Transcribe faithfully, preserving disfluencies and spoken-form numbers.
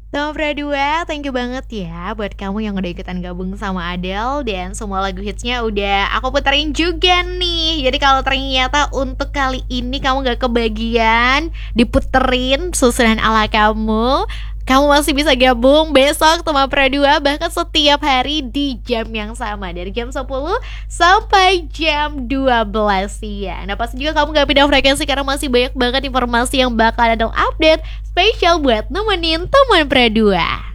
Sama Pradua, thank you banget ya buat kamu yang udah ikutan gabung sama Adele. Dan semua lagu hitsnya udah aku puterin juga nih. Jadi kalau ternyata untuk kali ini kamu gak kebagian diputerin susunan ala kamu, kamu masih bisa gabung besok sama Pradua. Bahkan setiap hari di jam yang sama, dari jam sepuluh sampai jam dua belas siang. Nah pasti juga kamu gak pindah frekuensi, karena masih banyak banget informasi yang bakal ada update spesial buat nemenin teman Pradua.